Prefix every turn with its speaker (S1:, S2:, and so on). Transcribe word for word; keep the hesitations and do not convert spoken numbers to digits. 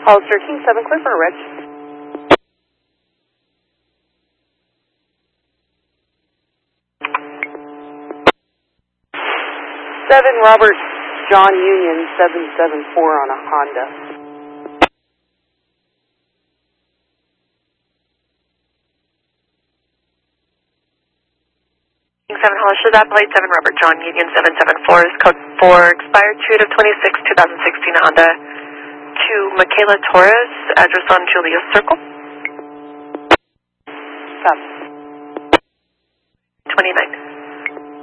S1: Hollister King seven, clear for a reg. seven Robert John Union seven seven four on a Honda.
S2: King seven Hollister, that plate seven Robert John Union seven seven four is code four, expired two of twenty-six, twenty sixteen Honda to Michaela Torres, address on Julius Circle.
S1: Stop.
S2: twenty-nine.